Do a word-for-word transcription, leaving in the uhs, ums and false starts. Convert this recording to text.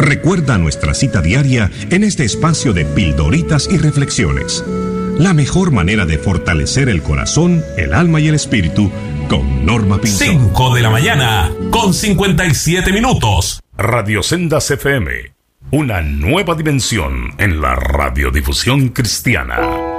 Recuerda nuestra cita diaria en este espacio de pildoritas y reflexiones. La mejor manera de fortalecer el corazón, el alma y el espíritu con Norma Pinzón. cinco de la mañana con cincuenta y siete minutos. Radio Sendas F M. Una nueva dimensión en la radiodifusión cristiana.